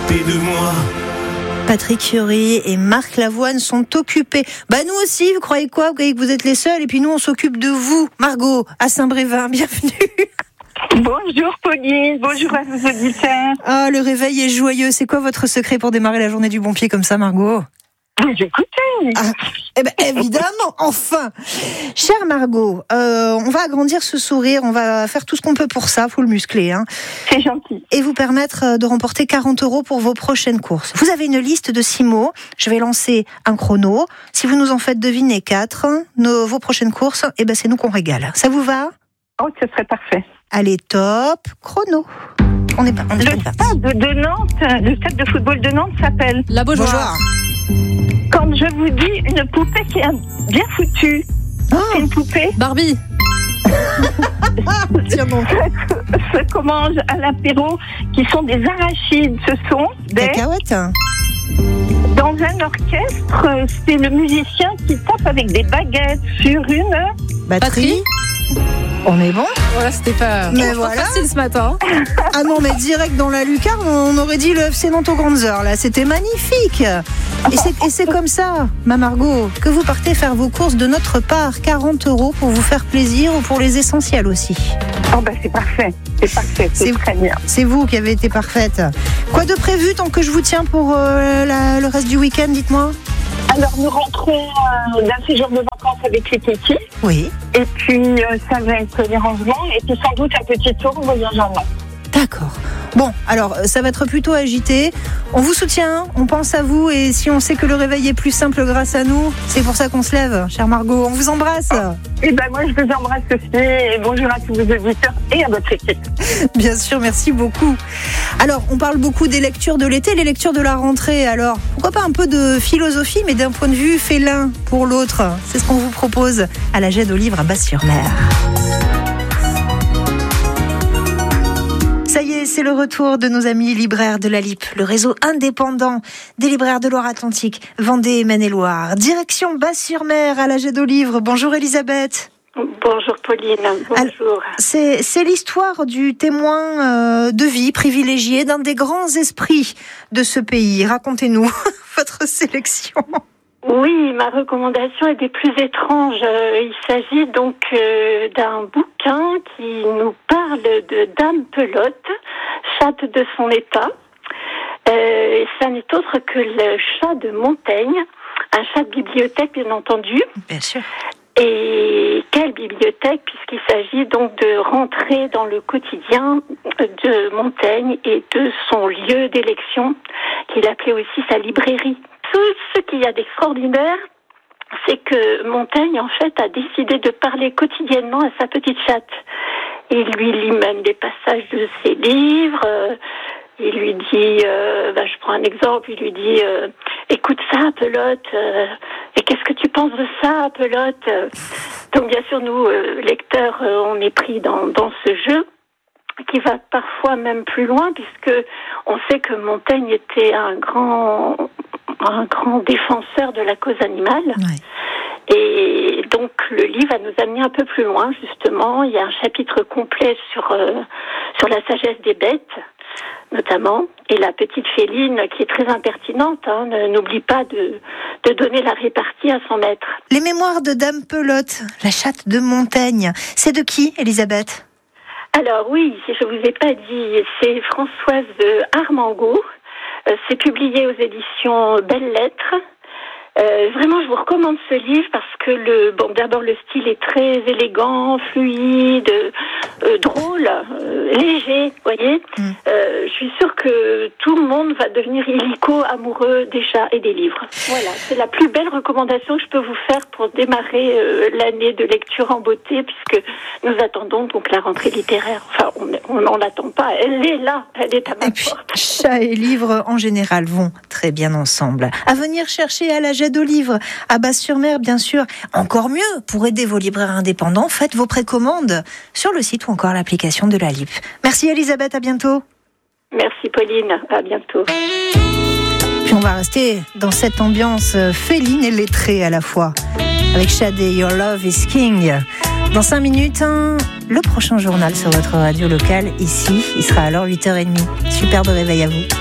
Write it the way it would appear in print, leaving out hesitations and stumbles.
s'occuper de moi. Patrick Fiori et Marc Lavoine sont occupés. Nous aussi, vous croyez quoi? Vous croyez que vous êtes les seuls? Et puis nous, on s'occupe de vous. Margot, à Saint-Brévin, bienvenue. Bonjour Pauline, bonjour à vos auditeurs. Ah, le réveil est joyeux. C'est quoi votre secret pour démarrer la journée du bon pied comme ça, Margot? Vous écoutez? Évidemment, enfin. Chère Margot, on va agrandir ce sourire, on va faire tout ce qu'on peut pour ça, faut le muscler. C'est gentil. Et vous permettre de remporter 40 € pour vos prochaines courses. Vous avez une liste de 6 mots, je vais lancer un chrono. Si vous nous en faites deviner 4, vos prochaines courses, c'est nous qu'on régale. Ça vous va? Oh, ce serait parfait. Allez, top, chrono. On est pas Le stade de Nantes, le stade de football de Nantes s'appelle La Beaujoire. Quand je vous dis une poupée qui est bien foutue, c'est une poupée. Barbie. Tiens donc. Ce qu'on mange à l'apéro, qui sont des arachides, ce sont des cacahuètes. Dans un orchestre, c'est le musicien qui tape avec des baguettes sur une Batterie. On est bon? Voilà, c'était pas facile ce matin. Ah non, mais direct dans la lucarne, on aurait dit le FC Nantes aux grandes heures, là. C'était magnifique. Et c'est comme ça, ma Margot, que vous partez faire vos courses de notre part. 40 € pour vous faire plaisir ou pour les essentiels aussi. Oh c'est parfait, c'est très bien. C'est vous qui avez été parfaite. Quoi de prévu tant que je vous tiens pour le reste du week-end, dites-moi? Alors, nous rentrons d'un séjour de vacances avec les petits. Oui. Et puis, ça va être les rangements. Et puis, sans doute, un petit tour au voyage en Nantes. D'accord. Bon, alors, ça va être plutôt agité. On vous soutient, on pense à vous. Et si on sait que le réveil est plus simple grâce à nous, c'est pour ça qu'on se lève, chère Margot. On vous embrasse. Et moi, je vous embrasse aussi. Et bonjour à tous vos auditeurs et à votre équipe. Bien sûr, merci beaucoup. Alors, on parle beaucoup des lectures de l'été, les lectures de la rentrée. Alors, pourquoi pas un peu de philosophie, mais d'un point de vue fait l'un pour l'autre. C'est ce qu'on vous propose à la Jette aux Livres à Basse-sur-Mer. Ça y est, c'est le retour de nos amis libraires de la LIP, le réseau indépendant des libraires de Loire-Atlantique, Vendée et Maine-et-Loire. Direction Basse-sur-Mer à la Jette aux Livres. Bonjour Elisabeth. Bonjour Pauline, bonjour. Alors, c'est l'histoire du témoin de vie privilégié d'un des grands esprits de ce pays. Racontez-nous votre sélection. Oui, ma recommandation est des plus étranges. Il s'agit donc d'un bouquin qui nous parle de Dame Pelote, chatte de son état. Ça n'est autre que le chat de Montaigne, un chat de bibliothèque bien entendu. Bien sûr. Et quelle bibliothèque, puisqu'il s'agit donc de rentrer dans le quotidien de Montaigne et de son lieu d'élection, qu'il appelait aussi sa librairie. Tout ce qu'il y a d'extraordinaire, c'est que Montaigne, en fait, a décidé de parler quotidiennement à sa petite chatte. Il lui lit même des passages de ses livres. Il lui dit, je prends un exemple, il lui dit, écoute ça, Pelote, et qu'est-ce que tu penses de ça, Pelote? Donc bien sûr, nous, lecteurs, on est pris dans ce jeu, qui va parfois même plus loin, puisque on sait que Montaigne était un grand défenseur de la cause animale. Ouais. Et donc le livre va nous amener un peu plus loin, justement. Il y a un chapitre complet sur la sagesse des bêtes, notamment, et la petite féline qui est très impertinente, n'oublie pas de donner la répartie à son maître. Les mémoires de Dame Pelote, la chatte de Montaigne, c'est de qui, Elisabeth? Alors oui, si je vous ai pas dit, c'est Françoise Armangot. C'est publié aux éditions Belles Lettres. Vraiment, je vous recommande ce livre parce que d'abord le style est très élégant, fluide, drôle, léger, vous voyez. Je suis sûre que tout le monde va devenir illico amoureux des chats et des livres. Voilà, c'est la plus belle recommandation que je peux vous faire pour démarrer l'année de lecture en beauté, puisque nous attendons donc la rentrée littéraire. Enfin, on n'en attend pas, elle est là, elle est à ma porte. Chat et livres en général vont très bien ensemble. À venir chercher à la Jette aux Livres à Basse-sur-Mer, bien sûr. Encore mieux, pour aider vos libraires indépendants, faites vos précommandes sur le site ou encore l'application de la LIP. Merci Elisabeth, à bientôt. Merci Pauline, à bientôt. Puis on va rester dans cette ambiance féline et lettrée à la fois, avec Shadé, Your Love is King. Dans 5 minutes, le prochain journal sur votre radio locale, ici, il sera alors 8h30. Superbe réveil à vous.